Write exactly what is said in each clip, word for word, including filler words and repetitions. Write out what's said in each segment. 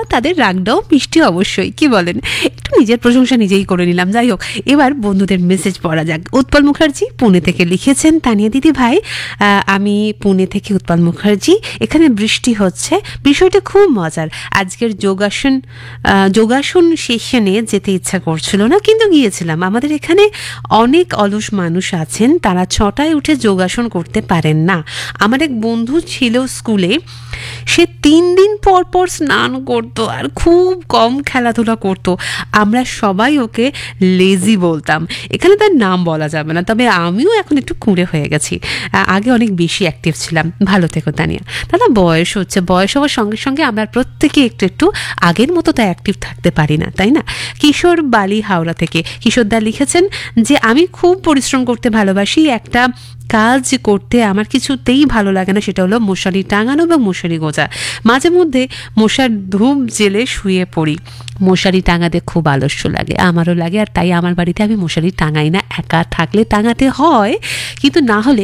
তাদের রাগটাও মিষ্টি অবশ্যই, কি বলেন? একটু নিজের প্রশংসা নিজেই করে নিলাম। যাই হোক, এবার বন্ধুদের মেসেজ পড়া যাক। উৎপল মুখার্জি পুনে থেকে লিখেছেন, তানিয়া দিদি ভাই আমি পুনে থেকে উৎপল মুখার্জি, এখানে বৃষ্টি হচ্ছে, বিষয়টা খুব মজার। আজকের যোগাসন যোগাসন সেশনে যেতে ইচ্ছা করছিল না, কিন্তু গিয়েছিলাম। আমাদের এখানে অনেক অলস মানুষ আছেন, তারা ছটায় উঠে যোগাসন করতে পারেন না। আমার এক বন্ধু ছিল স্কুলে, সে তিন দিন পর পর স্নান করতো আর খুব কম খেলাধুলা করতো। আমরা সবাই ওকে লেজি বলতাম। এখানে তার নাম বলা যাবে না, তবে আমিও এখন একটু কুঁড়ে হয়ে গেছি, আগে অনেক বেশি অ্যাক্টিভ ছিলাম। ভালো থেকো তানিয়া। দাদা বয়স হচ্ছে, বয়স হওয়ার সঙ্গে সঙ্গে আমরা প্রত্যেকে একটু একটু আগের মতো তা অ্যাক্টিভ থাকতে পারি না, তাই না? কিশোর বালি হাওড়া থেকে কিশোরদা লিখেছেন যে আমি খুব পরিশ্রম করতে ভালোবাসি, একটা কাজ করতে আমার কিছুতেই ভালো লাগে না, সেটা হলো মশারি টাঙানো বা মশারি গোজা। মাঝে মধ্যে মশার ধূপ জেলে শুয়ে পড়ি, মশারি টাঙাতে খুব আলস্য লাগে, আমারও লাগে, আর তাই আমার বাড়িতে আমি মশারি টাঙাই না। একা থাকলে টাঙাতে হয়, কিন্তু না হলে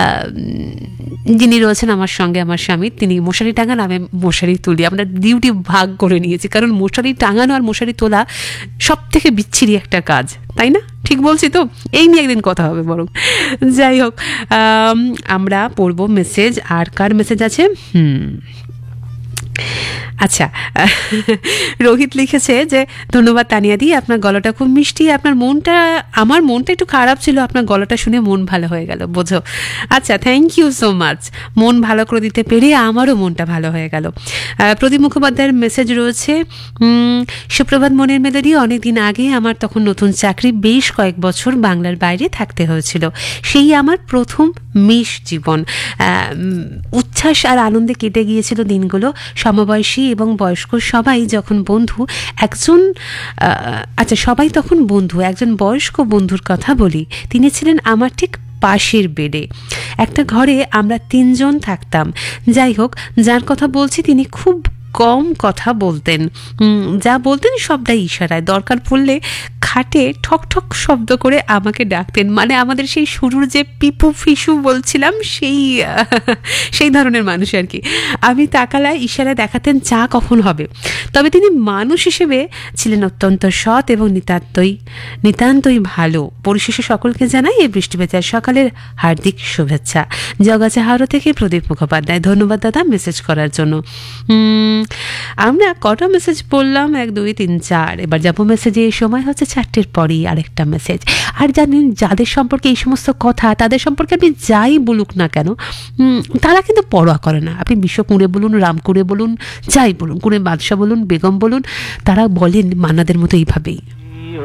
যিনি রয়েছেন আমার সঙ্গে, আমার স্বামী, তিনি মশারি টাঙান, আমি মশারি তুলি। আমরা ডিউটি ভাগ করে নিয়েছি, কারণ মশারি টাঙানো আর মশারি তোলা সব থেকে বিচ্ছিরি একটা কাজ, তাই না? ঠিক বলছি তো? এই নিয়ে একদিন কথা হবে বরং। যাই হোক, আমরা পড়বো মেসেজ। আর কার মেসেজ আছে? হুম আচ্ছা, রোহিত লিখেছে যে ধন্যবাদ তানিয়াদি, আপনার গলাটা খুব মিষ্টি, আপনার মনটা, আমার মনটা একটু খারাপ ছিল, আপনার গলাটা শুনে মন ভালো হয়ে গেল, বোঝো। আচ্ছা, থ্যাংক ইউ সো মাচ। মন ভালো করে দিতে পেরে আমারও মনটা ভালো হয়ে গেল। প্রদীপ মুখোপাধ্যায়ের মেসেজ রয়েছে, সুপ্রভাত মনের মেলোডি, অনেকদিন আগে আমার তখন নতুন চাকরি, বেশ কয়েক বছর বাংলার বাইরে থাকতে হয়েছিল, সেই আমার প্রথম মেষ জীবন। উচ্ছ্বাস আর আনন্দে কেটে গিয়েছিল দিনগুলো। সমবয়সী এবং বয়স্ক সবাই যখন বন্ধু, একজন আচ্ছা সবাই তখন বন্ধু, একজন বয়স্ক বন্ধুর কথা বলি, তিনি ছিলেন আমার ঠিক পাশের বেডে। একটা ঘরে আমরা তিনজন থাকতাম। যাই হোক, যার কথা বলছি তিনি খুব কম কথা বলতেন, যা বলতেন সবটাই ইশারায়। দরকার পড়লে খাটে ঠক ঠক শব্দ করে আমাকে ডাকতেন, মানে আমাদের সেই শুরুর যে পিপু ফিসু বলছিলাম, সেই সেই ধরনের মানুষ আর কি। আমি তাকালায় ইশারায় দেখাতেন চা কখন হবে। তবে তিনি মানুষ হিসেবে ছিলেন অত্যন্ত সৎ এবং নিতান্তই নিতান্তই ভালো। পরিশেষে সকলকে জানাই এই বৃষ্টি ভেজার সকালের হার্দিক শুভেচ্ছা। জগাচা হাওড়া থেকে প্রদীপ মুখোপাধ্যায়। ধন্যবাদ দাদা মেসেজ করার জন্য। আমরা কটা মেসেজ পড়লাম? এক দুই তিন চার। এবার যাবো মেসেজে। এই সময় হচ্ছে চারটের পরেই আরেকটা মেসেজ। আর জানেন, যাদের সম্পর্কে এই সমস্ত কথা, তাদের সম্পর্কে আপনি যাই বলুক না কেন, তারা কিন্তু পরোয়া করে না। আপনি বিশ্ব কুঁড়ে বলুন, রাম কুঁড়ে বলুন, যাই বলুন, কুঁড়ে বাদশা বলুন, বেগম বলুন, তারা বলেন মান্নাদের মতো এইভাবেই।